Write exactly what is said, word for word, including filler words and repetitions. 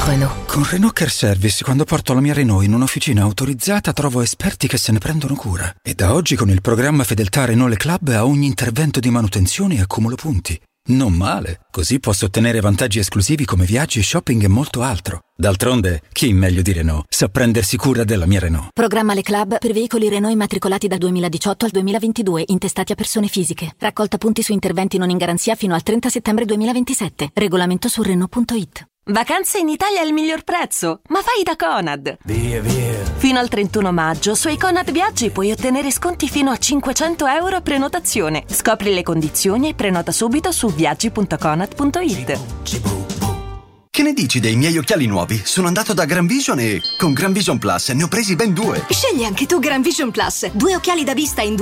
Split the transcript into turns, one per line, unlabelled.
Renault.
Con Renault Care Service, quando porto la mia Renault in un'officina autorizzata, trovo esperti che se ne prendono cura. E da oggi con il programma Fedeltà Renault Le Club a ogni intervento di manutenzione accumulo punti. Non male, così posso ottenere vantaggi esclusivi come viaggi, shopping e molto altro. D'altronde, chi meglio di Renault sa prendersi cura della mia Renault.
Programma Le Club per veicoli Renault immatricolati dal duemiladiciotto al duemilaventidue, intestati a persone fisiche. Raccolta punti su interventi non in garanzia fino al trenta settembre duemilaventisette. Regolamento su Renault punto it.
Vacanze in Italia al miglior prezzo, ma fai da Conad.
Via, via.
Fino al trentuno maggio sui Conad Viaggi puoi ottenere sconti fino a cinquecento euro a prenotazione. Scopri le condizioni e prenota subito su viaggi punto conad punto it.
Che ne dici dei miei occhiali nuovi? Sono andato da Gran Vision e con Gran Vision Plus ne ho presi ben due.
Scegli anche tu Gran Vision Plus. Due occhiali da vista in